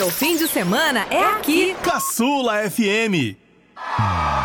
seu fim de semana é aqui. Caçula FM.